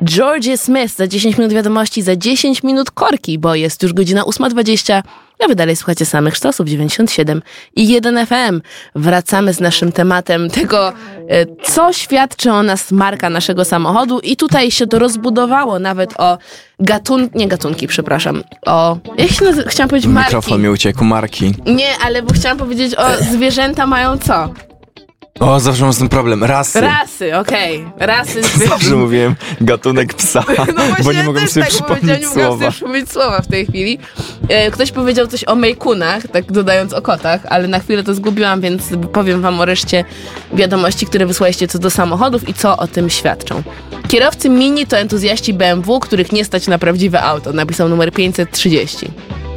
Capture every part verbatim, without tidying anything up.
Georgia Smith za dziesięć minut wiadomości, za dziesięć minut korki, bo jest już godzina ósma dwadzieścia, a wy dalej słuchacie samych sztosów dziewięćdziesiąt siedem i jeden F M. Wracamy z naszym tematem tego, co świadczy o nas marka naszego samochodu i tutaj się to rozbudowało nawet o gatunki, nie gatunki, przepraszam, o, jak się nazywa, chciałam powiedzieć marki. Mikrofon mi uciekł, marki. Nie, ale bo chciałam powiedzieć o zwierzęta mają co? O, zawsze mam z tym problem. Rasy. Rasy, okej. Okay. Rasy. Zawsze mówiłem gatunek psa, no właśnie, bo nie mogłem też sobie tak przypomnieć nie mogłem słowa. sobie przypomnieć słowa w tej chwili. Ktoś powiedział coś o mejkunach, tak dodając o kotach, ale na chwilę to zgubiłam, więc powiem wam o reszcie wiadomości, które wysłaliście co do samochodów i co o tym świadczą. Kierowcy Mini to entuzjaści B M W, których nie stać na prawdziwe auto. Napisał numer pięćset trzydzieści.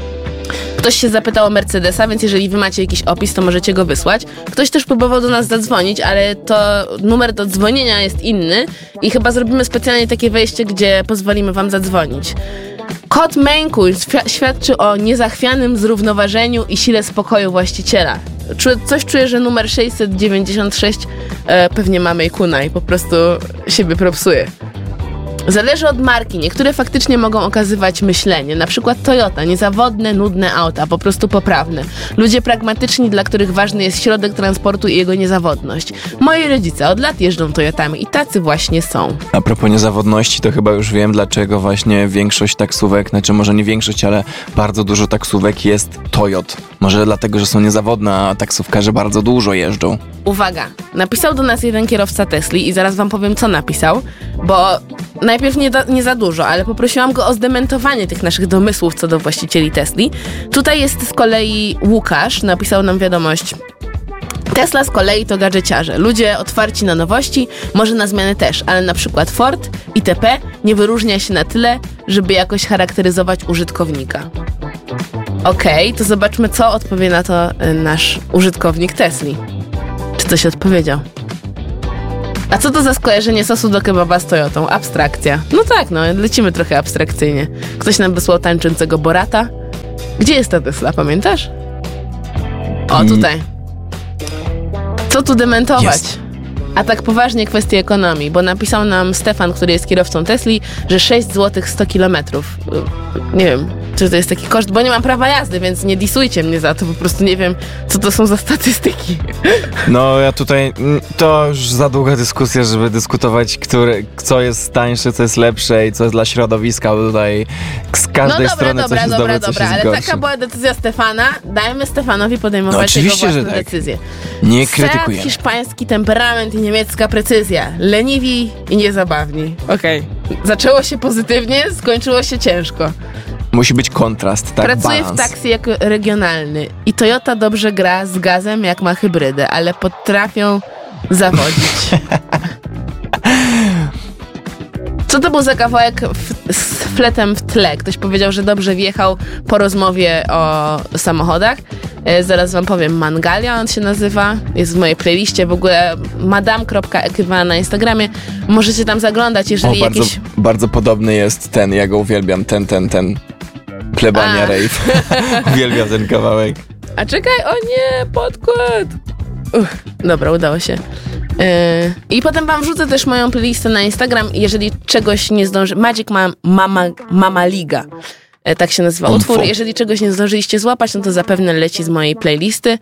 Ktoś się zapytał o Mercedesa, więc jeżeli wy macie jakiś opis, to możecie go wysłać. Ktoś też próbował do nas zadzwonić, ale to numer do dzwonienia jest inny i chyba zrobimy specjalnie takie wejście, gdzie pozwolimy wam zadzwonić. Kot Męku świadczy o niezachwianym zrównoważeniu i sile spokoju właściciela. Coś czuję, że numer sześćset dziewięćdziesiąt sześć e, pewnie ma Mejkuna i po prostu siebie propsuje. Zależy od marki. Niektóre faktycznie mogą okazywać myślenie. Na przykład Toyota. Niezawodne, nudne auta. Po prostu poprawne. Ludzie pragmatyczni, dla których ważny jest środek transportu i jego niezawodność. Moi rodzice od lat jeżdżą Toyotami i tacy właśnie są. A propos niezawodności, to chyba już wiem, dlaczego właśnie większość taksówek, znaczy może nie większość, ale bardzo dużo taksówek jest Toyot. Może dlatego, że są niezawodne, a taksówkarze bardzo dużo jeżdżą. Uwaga. Napisał do nas jeden kierowca Tesli i zaraz wam powiem, co napisał, bo najpierw nie, do, nie za dużo, ale poprosiłam go o zdementowanie tych naszych domysłów co do właścicieli Tesli. Tutaj jest z kolei Łukasz, napisał nam wiadomość. Tesla z kolei to gadżeciarze. Ludzie otwarci na nowości, może na zmiany też, ale na przykład Ford itp. Nie wyróżnia się na tyle, żeby jakoś charakteryzować użytkownika. Okej, okay, to zobaczmy, co odpowie na to nasz użytkownik Tesli. Czy coś odpowiedział? A co to za skojarzenie sosu do kebaba z Toyotą? Abstrakcja. No tak, no, lecimy trochę abstrakcyjnie. Ktoś nam wysłał tańczącego Borata. Gdzie jest ta Tesla, pamiętasz? O, tutaj. Co tu dementować? Jest. A tak poważnie kwestie ekonomii, bo napisał nam Stefan, który jest kierowcą Tesli, że sześć złotych sto kilometrów. Nie wiem, czy to jest taki koszt, bo nie mam prawa jazdy, więc nie disujcie mnie za to, po prostu nie wiem, co to są za statystyki. No ja tutaj, to już za długa dyskusja, żeby dyskutować, które, co jest tańsze, co jest lepsze i co jest dla środowiska, bo tutaj z każdej no dobra, strony dobra, coś jest dobra, dobre, coś dobra, jest ale gorsze. taka była decyzja Stefana, dajmy Stefanowi podejmować No jego oczywiście, własne że tak. decyzje. Nie Seat, krytykujemy. hiszpański temperament i niemiecka precyzja. Leniwi i niezabawni. Okej. Okay. Zaczęło się pozytywnie, skończyło się ciężko. Musi być kontrast, tak? Pracuję balans. w taksi jako regionalny i Toyota dobrze gra z gazem, jak ma hybrydę, ale potrafią zawodzić. Co to był za kawałek w, z fletem w tle? Ktoś powiedział, że dobrze wjechał po rozmowie o samochodach. E, zaraz wam powiem, Mangalia on się nazywa. Jest w mojej playliście. W ogóle madame kropka ekiwa na Instagramie. Możecie tam zaglądać, jeżeli o, bardzo, jakieś... bardzo podobny jest ten, ja go uwielbiam, ten, ten, ten. Plebania rave. Uwielbiam ten kawałek. A czekaj, o nie, podkład. Uch, dobra, udało się. Yy, I potem wam wrzucę też moją playlistę na Instagram, jeżeli czegoś nie zdąży... Magic Mama, Mama, Mama Liga. Yy, tak się nazywa Info. utwór. Jeżeli czegoś nie zdążyliście złapać, no to zapewne leci z mojej playlisty.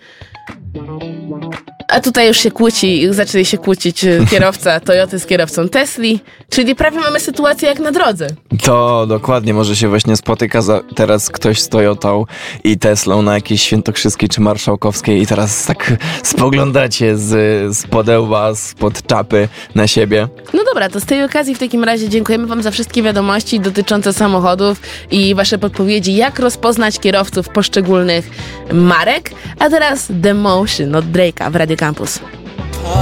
A tutaj już się kłóci, zaczęli się kłócić kierowca Toyoty z kierowcą Tesli, czyli prawie mamy sytuację jak na drodze. To dokładnie, może się właśnie spotyka za, teraz ktoś z Toyotą i Teslą na jakiejś świętokrzyskiej czy marszałkowskiej i teraz tak spoglądacie z, z podełba, spod czapy na siebie. No dobra, to z tej okazji w takim razie dziękujemy wam za wszystkie wiadomości dotyczące samochodów i wasze podpowiedzi, jak rozpoznać kierowców poszczególnych marek. A teraz The Motion od Drake'a w Radio Campus.